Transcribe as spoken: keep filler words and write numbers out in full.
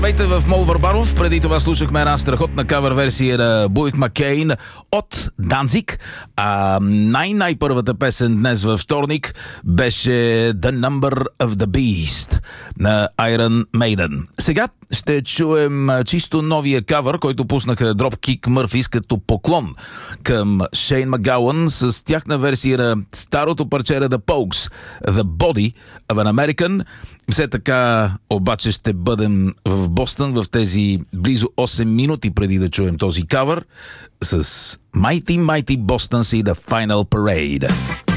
Здравейте в Мол Върбанов. Преди това слушахме една страхотна кавър версия на Буик Маккейн от Данзиг. А най-най-първата песен днес във вторник беше The Number of the Beast на Iron Maiden. Сега ще чуем чисто новия кавър, който пуснаха Dropkick Murphys като поклон към Шейн Макгауън с тяхна версия на старото парче на The Pogues, The Body of an American. Все така обаче ще бъдем в Бостън в тези близо осем минути преди да чуем този кавър с Mighty Mighty Boston Sea The Final Parade.